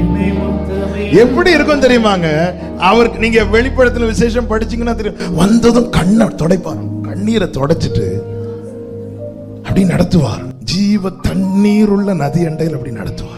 எப்படி இருக்கும் தெரியுமாங்க? அவருக்கு நீங்க வெளிப்படத்துல விசேஷம் படிச்சீங்கன்னா தெரியும், வந்ததும் கண்ணை துடைப்பார், கண்ணீரை துடைச்சிட்டு அப்படி நடத்துவார். ஜீவ தண்ணீர் உள்ள நதி அண்டையில் அப்படி நடத்துவார்.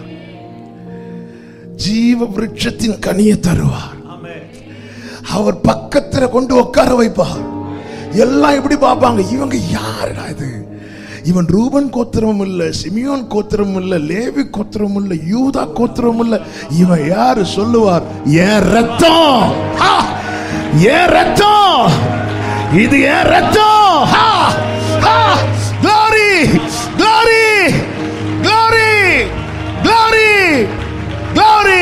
ஜீவ விருட்சத்தின் கனியை தருவார். அவர் பக்கத்துல கொண்டு உட்கார வைப்பார். எல்லாம் எப்படி பார்ப்பாங்க, இவங்க யாருடா இது? இவன் ரூபன் கோத்திரமும் இல்ல, சிமியோன் கோத்திரமும் இல்ல, லேவி கோத்திரமும் இல்ல, யூதா கோத்திரமும் இல்ல, இவன் யாரு? சொல்லுவார், என் ரத்தம், என் ரத்தம், இது என் ரத்தம். glory glory glory glory glory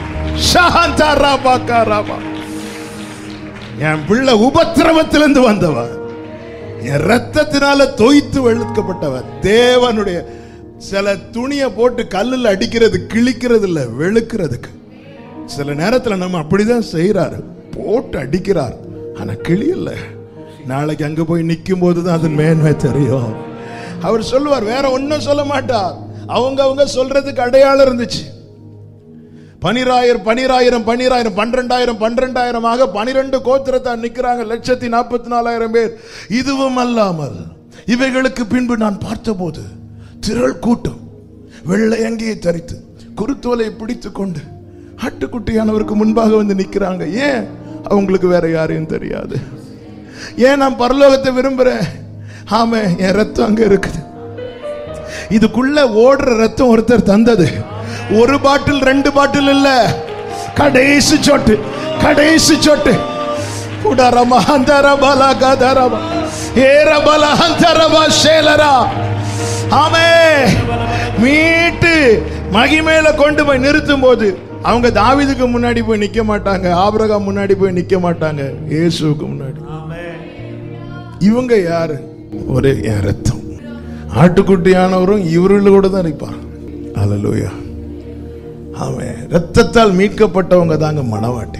ஷாந்தரபகரப. என் பிள்ளை உபத்திரவத்திலிருந்து வந்தவன், என் ரத்தத்தினால தோய்த்து வெளுக்கப்பட்டவன். தேவனுடைய சில துணியை போட்டு கல்லுல அடிக்கிறது கிழிக்கிறது இல்ல, வெளுக்கிறதுக்கு. சில நேரத்தில் நம்ம அப்படிதான் செய்யறாரு, போட்டு அடிக்கிறார், ஆனா கிளியல்ல. நாளைக்கு அங்க போய் நிற்கும் போதுதான் அதன் மேன்மை தெரியும். அவர் சொல்லுவார், வேற ஒன்னும் சொல்ல மாட்டார். அவங்க சொல்றதுக்கு அடையாளம் இருந்துச்சு. 12,000 12,000 12,000 12 கோத்திரத்தார் நிற்கிறாங்க, 144,000 பேர். இதுவும் அல்லாமல் இவைகளுக்கு பின்பு நான் பார்த்தபோது திரள் கூட்டம் வெள்ளை அங்கியை தரித்து குருத்தோலை பிடித்து கொண்டு ஆட்டுக்குட்டியானவருக்கு முன்பாக வந்து நிற்கிறாங்க. ஏன்? அவங்களுக்கு வேற யாரையும் தெரியாது. ஏன் நான் பரலோகத்தை விரும்புறேன்? ஆமா, என் ரத்தம் அங்க இருக்குது. இதுக்குள்ள ஓடுற ரத்தம் ஒருத்தர் தந்தது. ஒரு பாட்டில் 2 பாட்டில் இல்ல, கடைசி சொட்டு, கடைசி சொட்டு. உடரமா அந்தரபலா கதரபா ஏரபலா அந்தரபா ஷேலரா. ஆமே, மீட்டு மகிமையில கொண்டு போய் நிறுத்தும் போது அவங்க தாவீதுக்கு முன்னாடி போய் நிக்க மாட்டாங்க, ஆபிரகாம் முன்னாடி போய் நிக்க மாட்டாங்க, இயேசுவுக்கு முன்னாடி. இவங்க யாரு? ஒரே என் ரத்தம். ஆட்டுக்குட்டியானவரும் இவர்களோட தான் இருப்பார். அல்லேலூயா. ஆமென். ரத்தத்தால் மீட்கப்பட்டவங்க தாங்க மணவாட்டி.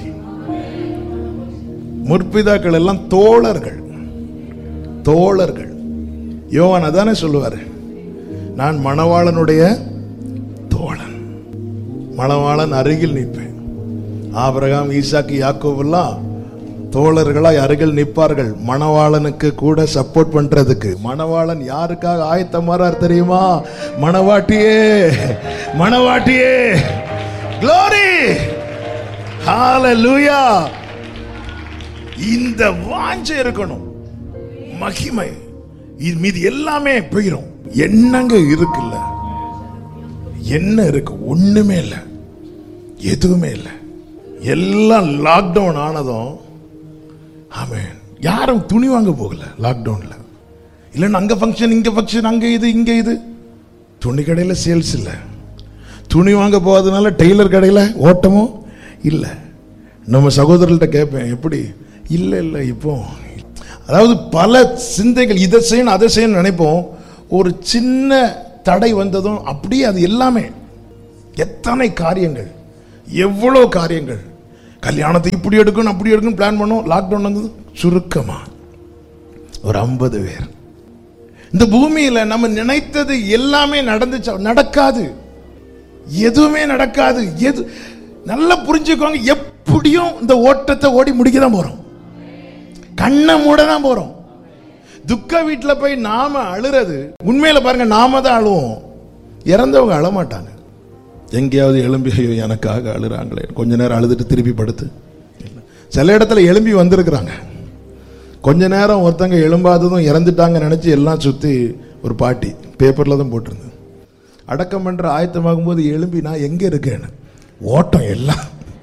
முற்பிதாக்கள் எல்லாம் தோழர்கள், தோழர்கள். யோவான் அதானே சொல்லுவாரு, நான் மணவாளனுடைய தோழன், மணவாளன் அருகில் நிற்பேன். ஆபிரகாம், ஈசாக்கு, யாக்கோபு எல்லாம் தோழர்களாய் அருகில் நிற்பார்கள், மணவாளனுக்கு கூட சப்போர்ட் பண்றதுக்கு. மணவாளன் யாருக்காக ஆயத்தமாறார் தெரியுமா? மணவாட்டியே, மணவாட்டியே. glory hallelujah. இந்த வாஞ்சை இருக்கணும், மகிமை. மீது எல்லாமே போயிடும். என்னங்க இருக்குல்ல, என்ன இருக்கு? ஒண்ணுமே இல்லை, எதுவுமே இல்லை. எல்லாம் லாக்டவுன் ஆனதும் ஆமென், யாரும் துணி வாங்க போகல லாக்டவுன்ல. இல்லைன்னா அங்க ஃபங்க்ஷன், இங்க ஃபங்க்ஷன், அங்க இது இங்க இது. துணி கடையில சேல்ஸ் இல்லை, துணி வாங்க போகாதனால டெய்லர் கடையில ஓட்டமும் இல்லை. நம்ம சகோதரர்கிட்ட கேட்பேன், எப்படி? இல்லை இல்லை இப்போ. அதாவது பல சிந்தைகள், இதை செய்யணும் அதை செய்யணும் நினைப்போம். ஒரு சின்ன தடை வந்ததும் அப்படியே அது எல்லாமே, எத்தனை காரியங்கள், எவ்வளோ காரியங்கள். கல்யாணத்தை இப்படி எடுக்கணும் அப்படி எடுக்கணும் பிளான் பண்ணோம். லாக்டவுன் வந்தது, சுருக்கமா ஒரு 50 பேர். இந்த பூமியில நம்ம நினைத்தது எல்லாமே நடந்துச்சா? நடக்காது, எதுவுமே நடக்காது. எது நல்லா புரிஞ்சுக்கோங்க, எப்படியும் இந்த ஓட்டத்தை ஓடி முடிக்க தான் போறோம், கண்ணை மூட தான் போறோம். துக்க வீட்டில் போய் நாம அழுறது, உண்மையில பாருங்க, நாம தான் அழுவோம், இறந்தவங்க அழமாட்டாங்க. எங்கேயாவது எழும்பி எனக்காக அழுறாங்களே, கொஞ்ச நேரம் அழுதுட்டு திருப்பி படுத்து. சில இடத்துல எழும்பி வந்திருக்கிறாங்க, கொஞ்ச நேரம் ஒருத்தங்க எழும்பாததும் இறந்துட்டாங்க நினைச்சு எல்லாம் சுத்தி ஒரு பாட்டி பேப்பர்ல தான் போட்டிருந்தது. அடக்கம் பண்ற ஆயத்தமாகும் போது எழும்பி நான் எங்க இருக்கேன்னு ஓட்டம் எல்லாம்.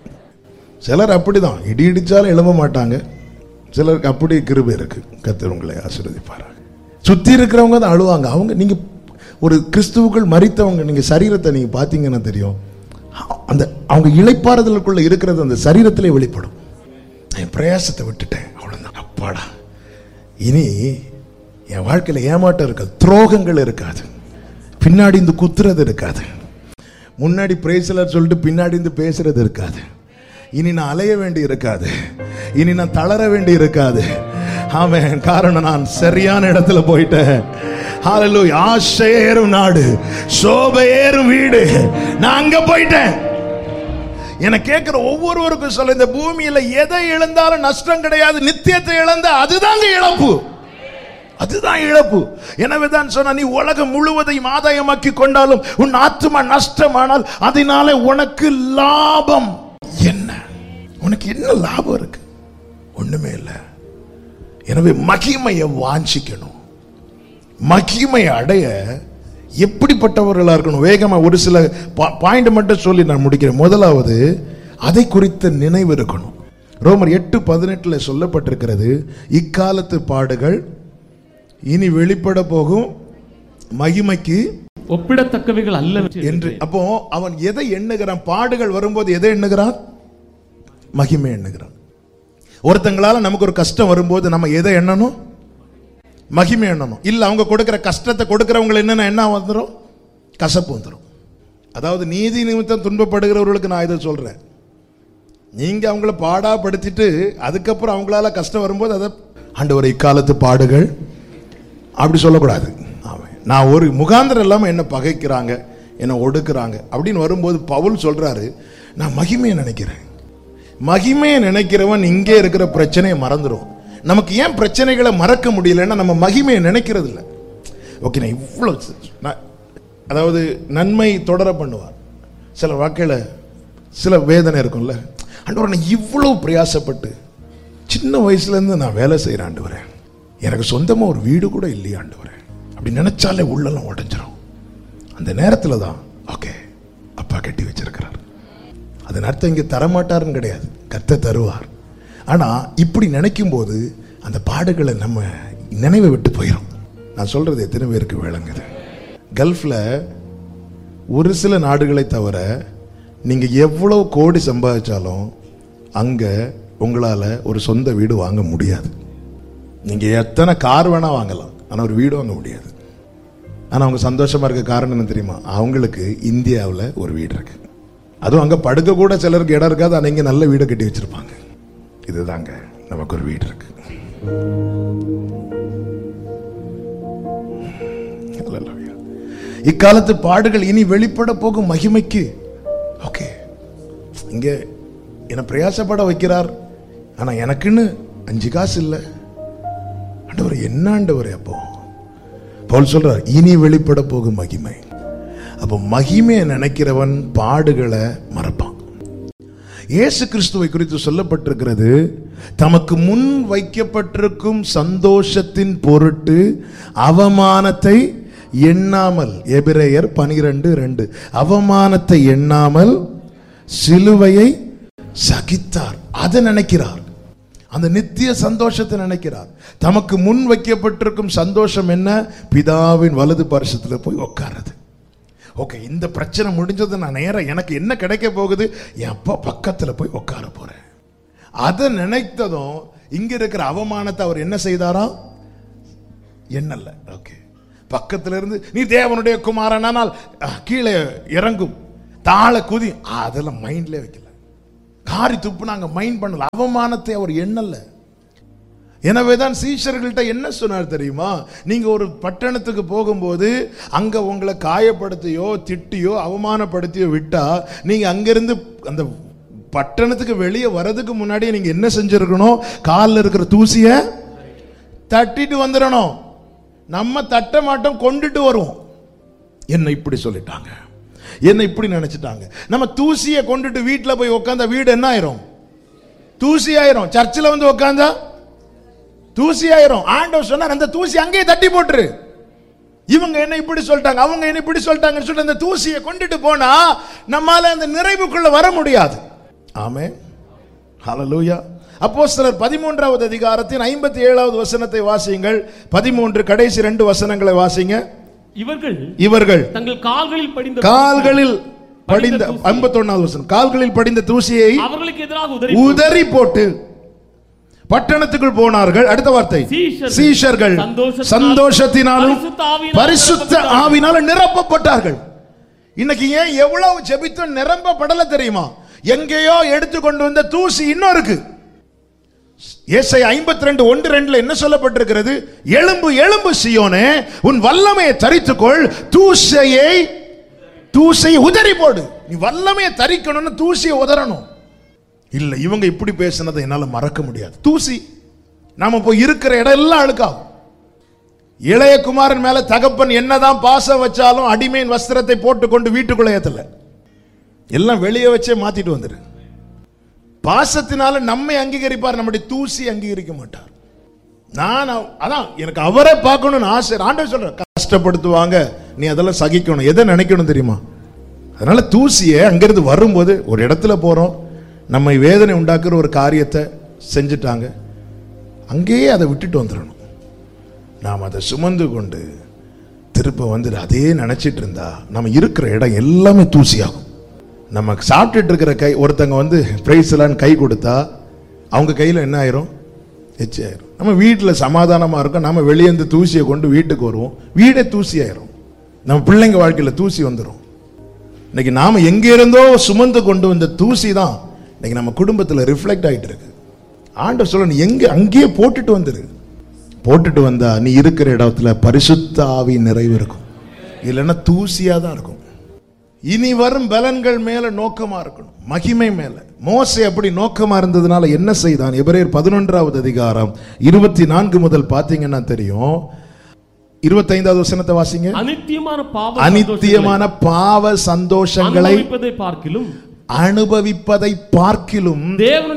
சிலர் அப்படிதான், இடி இடிச்சாலும் எழும்ப மாட்டாங்க, சிலருக்கு அப்படி கிருபை இருக்கு. கர்த்தர் உங்களை ஆசீர்வதிப்பார். சுத்தி இருக்கிறவங்க தான் அழுவாங்க. அவங்க, நீங்க ஒரு கிறிஸ்துவுக்குள் மரித்தவங்க, நீங்க சரீரத்தை நீங்க பாத்தீங்கன்னா தெரியும், அந்த அவங்க இளைப்பாறுதலுக்குள்ள இருக்கிறது அந்த சரீரத்திலே வெளிப்படும். என் பிரயாசத்தை விட்டுட்டேன், அவ்வளவுதான், அப்பாடா, இனி என் வாழ்க்கையில ஏமாட்டம் இருக்காது, துரோகங்கள் இருக்காது, பின்னாடி இந்த குத்துறது இருக்காது, முன்னாடி பிரேசலர் சொல்லிட்டு பின்னாடி இந்த பேசுறது இருக்காது, இனி நான் அலைய வேண்டி இருக்காது, இனி நான் தளர வேண்டி இருக்காது. ஆமென். காரணம், நான் சரியான இடத்துல போயிட்டேன். ஹல்லேலூயா. ஆசை ஏறும் நாடு, சோபை ஏறும் வீடு, நான் அங்க போயிட்டேன். என கேட்கிற ஒவ்வொருவருக்கும் சொல்ல, இந்த பூமியில எதை இழந்தாலும் நஷ்டம் கிடையாது, நித்தியத்தை இழந்த அதுதாங்க இழப்பு, அதுதான் இழப்பு. எனவேதான் சொன்ன, நீ உலகம் முழுவதையும் ஆதாயமாக்கி கொண்டாலும் உன் ஆத்துமா நஷ்டமானால் அதனால உனக்கு லாபம் என்ன? உனக்கு என்ன லாபம் இருக்கு? ஒண்ணுமே இல்லை. எனவே மகிமையை வாஞ்சிக்கணும். மகிமை அடைய எப்படிப்பட்டவர்களா இருக்கணும்? வேகமா ஒரு சில பாயிண்ட் மட்டும் சொல்லி நான் முடிக்கிறேன். முதலாவது, அதை குறித்த நினைவு இருக்கணும். ரோமர் 8:18 சொல்லப்பட்டிருக்கிறது, இக்காலத்து பாடுகள் இனி வெளிப்பட போகும் மகிமைக்கு ஒப்பிடத்தக்கவைகள் அல்ல என்று. அப்போ அவன் எதை எண்ணுகிறான்? பாடுகள் வரும்போது எதை எண்ணுகிறான்? மகிமை எண்ணுகிறான். ஒருத்தங்களால நமக்கு ஒரு கஷ்டம் வரும்போது நம்ம எதை எண்ணணும்? மகிமை எண்ணணும். இல்ல அவங்க கொடுக்கிற கஷ்டத்தை கொடுக்கிறவங்க என்னன்னா என்ன வந்துடும்? கசப்பு வந்துடும். அதாவது நீதி நிமித்தம் துன்பப்படுகிறவர்களுக்கு நான் இதை சொல்றேன், நீங்க அவங்கள பாடாப்படுத்திட்டு அதுக்கப்புறம் அவங்களால கஷ்டம் வரும்போது அதை ஆண்டவரை இக்காலத்து பாடுகள் அப்படி சொல்லக்கூடாது. நான் ஒரு முகாந்திரம் இல்லாம என்ன பகைக்கிறாங்க, என்ன ஒடுக்குறாங்க அப்படின்னு வரும்போது பவுல் சொல்றாரு, நான் மகிமையை நினைக்கிறேன். மகிமையை நினைக்கிறவன் இங்கே இருக்கிற பிரச்சனையை மறந்துடும். நமக்கு ஏன் பிரச்சனைகளை மறக்க முடியலன்னா நம்ம மகிமையை நினைக்கிறது இல்லை. ஓகே, நான் இவ்வளவு அதாவது நன்மை தொடர பண்ணுவார். சில வாழ்க்கையில் சில வேதனை இருக்கும்ல, ஆண்டவரே நான் இவ்வளவு பிரயாசப்பட்டு சின்ன வயசுலேருந்து நான் வேலை செய்கிறேன் ஆண்டவரே, எனக்கு சொந்தமாக ஒரு வீடு கூட இல்லையா ஆண்டவரே, அப்படி நினைச்சாலே உள்ளெல்லாம் உடஞ்சிரும். அந்த நேரத்தில் தான் ஓகே அப்பா கட்டி வச்சிருக்கிறார். அதன் அர்த்தம் இங்கே தரமாட்டாருன்னு கிடையாது, கர்த்தர் தருவார். ஆனால் இப்படி நினைக்கும் போது அந்த பாடுகளை நம்ம நினைவை விட்டு போயிடும். நான் சொல்றது எத்தனை பேருக்கு விளங்குது? கல்ஃபில் ஒரு சில நாடுகளை தவிர நீங்கள் எவ்வளோ கோடி சம்பாதிச்சாலும் அங்கே உங்களால் ஒரு சொந்த வீடு வாங்க முடியாது. நீங்கள் எத்தனை கார் வேணால் வாங்கலாம், ஆனால் ஒரு வீடு வாங்க முடியாது. ஆனால் அவங்க சந்தோஷமாக இருக்க காரணம் என்ன தெரியுமா? அவங்களுக்கு இந்தியாவில் ஒரு வீடு இருக்கு. அதுவும் அங்கே படுக்க கூட சிலருக்கு இடம் இருக்காது, ஆனால் இங்கே நல்ல வீடை கட்டி வச்சிருப்பாங்க. இதுதாங்க நமக்கு ஒரு வீடு இருக்கு. இக்காலத்து பாடுகள் இனி வெளிப்பட போகும் மகிமைக்கு. ஓகே, இங்க என்ன பிரயாசப்பட வைக்கிறார், ஆனா எனக்குன்னு 5 காசு இல்லை ஆண்டவர். என்ன ஆண்டவர்? அப்போ பவுல் சொல்றார், இனி வெளிப்பட போகும் மகிமை. அப்போ மகிமையை நினைக்கிறவன் பாடுகளை மறப்பான். இயேசு கிறிஸ்துவை குறித்து சொல்லப்பட்டிருக்கிறது, தமக்கு முன் வைக்கப்பட்டிருக்கும் சந்தோஷத்தின் பொருட்டு அவமானத்தை எண்ணாமல், எபிரேயர் 12:2, அவமானத்தை எண்ணாமல் சிலுவையை சகித்தார். அதை நினைக்கிறார், அந்த நித்திய சந்தோஷத்தை நினைக்கிறார். தமக்கு முன் வைக்கப்பட்டிருக்கும் சந்தோஷம் என்ன? பிதாவின் வலது பார்சத்தில் போய் உட்கார்றது. ஓகே, இந்த பிரச்சனை முடிஞ்சது, நான் நேரம் எனக்கு என்ன கிடைக்க போகுது? என் அப்பா பக்கத்தில் போய் உட்கார போறேன். அதை நினைத்ததும் இங்க இருக்கிற அவமானத்தை அவர் என்ன செய்தாரா? என்னல்ல. ஓகே, பக்கத்துல இருந்து நீ தேவனுடைய குமாரனால் கீழே இறங்கும், தாழ குதி, அதெல்லாம் மைண்ட்ல வைக்கல. காரி துப்பு நாங்க மைண்ட் பண்ணல. அவமானத்தை அவர் எண்ணல்ல. எனவேதான் சீஷர்கள்ட்ட என்ன சொன்னார் தெரியுமா? நீங்க ஒரு பட்டணத்துக்கு போகும்போது அங்க உங்களை காயப்படுத்தியோ திட்டியோ அவமானப்படுத்தியோ விட்டா, நீங்க அங்கிருந்து அந்த பட்டணத்துக்கு வெளியே வரதுக்கு முன்னாடியே நீங்க என்ன செஞ்சிருக்கணும்? காலில் இருக்கிற தூசிய தட்டிட்டு வந்துடணும். நம்ம தட்ட மாட்டோம், கொண்டுட்டு வருவோம். என்ன இப்படி சொல்லிட்டாங்க, என்ன இப்படி நினைச்சிட்டாங்க. நம்ம தூசியை கொண்டுட்டு வீட்டில் போய் உட்காந்தா வீடு என்ன ஆயிரும்? தூசி ஆயிரும். சர்ச்சில் வந்து உட்காந்தா தூசி ஆயிரும். ஆண்டவர் சொன்னார், அந்த தூசி அங்கேயே தட்டி போட்டுரு. இவங்க என்ன இப்படி சொல்லிட்டாங்க, அவங்க என்ன இப்படி சொல்லிட்டாங்கன்னு சொல்லி அந்த தூசியை கொண்டுட்டு போனா நம்மால அந்த நிறைவுக்குள்ள வர முடியாது. ஆமென், ஹல்லேலூயா. அப்போஸ்தலர் 13வது அதிகாரத்தின் 57வது வசனத்தை வாசியுங்கள். 13 கடைசி 2 வசனங்களை வாசிங்க. இவர்கள் தங்கள் கால்களில் படிந்த 51வது வசனம், கால்களில் படிந்த தூசியை அவர்களுக்கு எதிராக உதறி போட்டு பட்டணத்துக்குள் போனார்கள். அடுத்த வார்த்தை, சீஷர்கள் சந்தோஷத்தினாலும் பரிசுத்த ஆவியினாலும் நிரப்பப்பட்டார்கள். இன்னைக்கு ஏன் எவ்வளவு ஜெபித்தும் நிரப்பப்படல தெரியுமா? எங்கேயோ எடுத்து கொண்டு வந்த தூசி இன்னும் இருக்கு. ஏசாயா 52:1-2 என்ன சொல்லப்பட்டிருக்கிறது? எழும்பு எழும்பு சீயோனே, உன் வல்லமையை தரித்துக்கொள், தூசையை தூசையை உதறி போடு. நீ வல்லமையை தரிக்கணும்னு தூசியை உதறணும். இல்ல, இவங்க இப்படி பேசினதை என்னால மறக்க முடியாது. தூசி நாம போய் இருக்கிற இடம் எல்லாம் அழுக்காகும். இளைய குமாரன் மேல தகப்பன் என்னதான் பாசம் வச்சாலும் அடிமையின் வஸ்திரத்தை போட்டுக்கொண்டு வீட்டுக்குள்ள ஏத்தல, எல்லாம் வெளியே வச்சே மாத்திட்டு வந்துரு. பாசத்தினால நம்மை அங்கீகரிப்பார், நம்முடைய தூசி அங்கீகரிக்க மாட்டார். நான் அதான் எனக்கு அவரை பார்க்கணும்னு ஆசை. ஆண்டவர் சொல்ற, கஷ்டப்படுத்துவாங்க, நீ அதெல்லாம் சகிக்கணும். எதை நினைக்கணும் தெரியுமா? அதனால தூசியை அங்கிருந்து வரும்போது, ஒரு இடத்துல போறோம், நம்மை வேதனை உண்டாக்குற ஒரு காரியத்தை செஞ்சுட்டாங்க, அங்கேயே அதை விட்டுட்டு வந்துடணும். நாம் அதை சுமந்து கொண்டு திருப்ப வந்து அதே நினைச்சிட்டு இருந்தா நம்ம இருக்கிற இடம் எல்லாமே தூசியாகும். நம்ம சாப்பிட்டுட்டு இருக்கிற கை, ஒருத்தங்க வந்து பிரைஸ் எல்லாம் கை கொடுத்தா அவங்க கையில் என்ன ஆயிரும்? எச்சி ஆயிரும். நம்ம வீட்டில் சமாதானமா இருக்கும், நம்ம வெளியேந்து தூசியை கொண்டு வீட்டுக்கு வருவோம், வீடே தூசி ஆயிரும். நம்ம பிள்ளைங்க வாழ்க்கையில் தூசி வந்துடும். இன்னைக்கு நாம எங்க இருந்தோ சுமந்து கொண்டு வந்த தூசி தான் இன்னைக்கு நம்ம குடும்பத்தில் ரிஃப்ளெக்ட் ஆகிட்டு இருக்கு. ஆண்டவர் சொல்ல, நீ எங்க அங்கேயே போட்டுட்டு வந்துரு. போட்டுட்டு வந்தா நீ இருக்கிற இடத்துல பரிசுத்த ஆவி நிறைவு இருக்கும், இல்லைன்னா தூசியா தான் இருக்கும். இனி வரும் பலன்கள் மேல நோக்கமா இருக்கணும், மகிமை மேல. மோசே அப்படி நோக்கமா இருந்ததுனால என்ன செய்தான்? எபிரேயர் 11வது அதிகாரம் 24 முதல் பாத்தீங்கன்னா தெரியும். 25வது வசனத்தை வாசிங்க. அநித்தியமான பாவ சந்தோஷங்களை அனுபவிப்பதை பார்க்கிலும்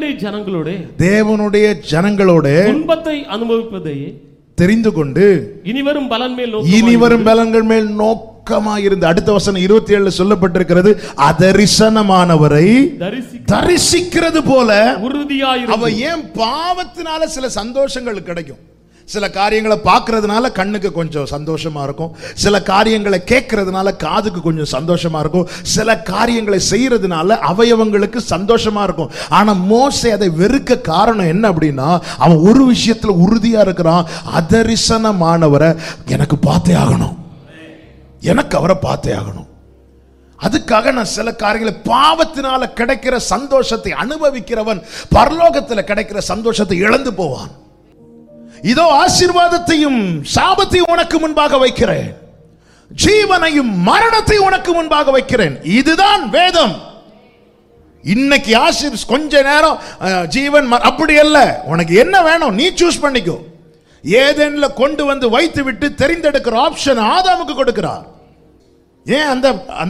தேவனுடைய ஜனங்களோட துன்பத்தை அனுபவிப்பதை தெரிந்து கொண்டு இனிவரும் பலன்கள் மேல் நோக்கமாயிருந்து. அடுத்த வசனம் 27 சொல்லப்பட்டிருக்கிறது, அதரிசனமானவரை தரிசிக்கிறது போல உறுதியாயிரு. அவ ஏன் பாவத்தினால சில சந்தோஷங்கள் கிடைக்கும், சில காரியங்களை பார்க்கறதுனால கண்ணுக்கு கொஞ்சம் சந்தோஷமா இருக்கும், சில காரியங்களை கேட்கறதுனால காதுக்கு கொஞ்சம் சந்தோஷமா இருக்கும், சில காரியங்களை செய்யறதுனால அவயவங்களுக்கு சந்தோஷமா இருக்கும். ஆனா மோசே அதை வெறுக்க காரணம் என்ன அப்படின்னா, அவன் ஒரு விஷயத்துல உறுதியா இருக்கிறான், அதரிசனமானவரை எனக்கு பார்த்தே ஆகணும், எனக்கு அவரை பார்த்தே ஆகணும். அதுக்காக நான் சில காரியங்களை, பாவத்தினால கிடைக்கிற சந்தோஷத்தை அனுபவிக்கிறவன் பரலோகத்தில் கிடைக்கிற சந்தோஷத்தை இழந்து போவான். இதோ ஆசீர்வாதத்தையும் சாபத்தையும் உனக்கு முன்பாக வைக்கிறேன், ஜீவனையும் மரணத்தையும் உனக்கு முன்பாக வைக்கிறேன். இதுதான் வேதம். இன்னைக்கு கொஞ்ச நேரம் ஜீவன் அப்படி அல்ல, உனக்கு என்ன வேணும் நீ சூஸ் பண்ணிக்கோ. ஏதேன்ல கொண்டு வந்து வைத்து விட்டு தெரிந்தெடுக்கிற ஆப்ஷன் ஆதாமுக்கு கொடுக்கிறார். ஏன் அந்த அந்த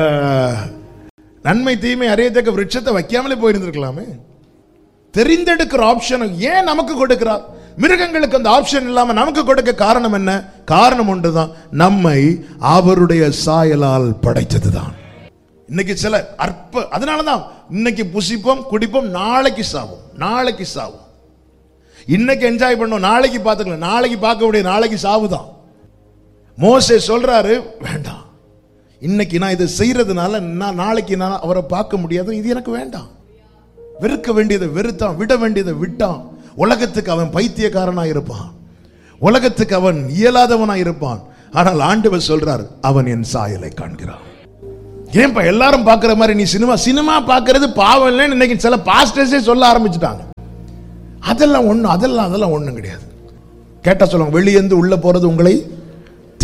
நன்மை தீமை அறியத்தக்க விருட்சத்தை வைக்காமலே போயிருந்திருக்கலாமே. தெரிந்தெடுக்கிற ஆப்ஷன் ஏன் நமக்கு கொடுக்கிறார்? மிருகங்களுக்கு அந்த ஆப்ஷன் இல்லாம நமக்கு கொடுக்க காரணம் என்ன? காரணம் ஒன்றுதான், நம்மை அவருடைய சாயலால் படைத்ததுதான். இன்னைக்கு சில அதனாலதான் இன்னைக்கு புசிப்போம் குடிப்போம், நாளைக்கு சாவோம், நாளைக்கு சாவோம். இன்னைக்கு என்ஜாய் பண்ணோம், நாளைக்கு பார்த்துக்கலாம், நாளைக்கு பார்க்க முடியாது, நாளைக்கு சாவுதான். மோசே சொல்றாரு, வேண்டாம், இன்னைக்கு நான் இதை செய்யறதுனால நான் நாளைக்கு நான் அவரை பார்க்க முடியாது, இது எனக்கு வேண்டாம். வெறுக்க வேண்டியதை வெறுத்தான், விட வேண்டியதை விட்டான். உலகத்துக்கு அவன் பைத்தியக்காரனா இருப்பான், உலகத்துக்கு அவன் இயலாதவனா இருப்பான். ஆனால் ஆண்டவர் சொல்றார், அவன் என் சாயலை காண்கிறான். ஏன்பா எல்லாரும் பார்க்கிற மாதிரி நீ சினிமா பார்க்கிறது பாவம் இல்லைன்னு இன்னைக்கு சில பாஸ்டர்ஸே சொல்ல ஆரம்பிச்சுட்டாங்க. அதெல்லாம் ஒண்ணும் கிடையாது. கேட்டா சொல்லுவாங்க, வெளியேந்து உள்ள போறது உங்களை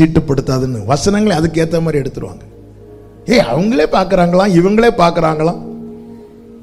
தீட்டுப்படுத்தாதுன்னு. வசனங்களை அதுக்கு ஏற்ற மாதிரி எடுத்துருவாங்க. அவங்களே பார்க்கறாங்களாம், இவங்களே பார்க்கறாங்களாம்.